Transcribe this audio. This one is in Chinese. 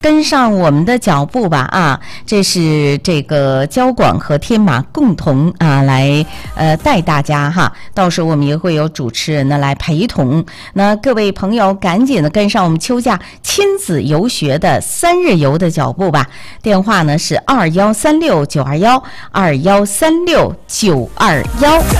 跟上我们的脚步吧啊！这是这个交广和天马共同来带大家哈，到时候我们也会有主持人呢来陪同。那各位朋友赶紧的跟上我们秋假亲子游学的3日游的脚步吧。电话呢是2136-921，2136-921。